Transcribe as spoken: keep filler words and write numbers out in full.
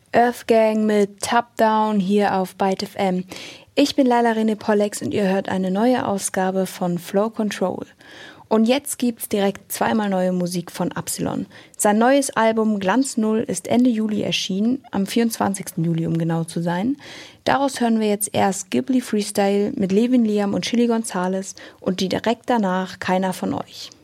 Earth Gang mit Top Down hier auf Byte F M. Ich bin Laila René Pollex und ihr hört eine neue Ausgabe von Flow Control. Und jetzt gibt's direkt zweimal neue Musik von Absilon. Sein neues Album Glanz Null ist Ende Juli erschienen, am vierundzwanzigsten Juli um genau zu sein. Daraus hören wir jetzt erst Ghibli Freestyle mit Levin Liam und Chili Gonzales und die direkt danach Keiner von euch.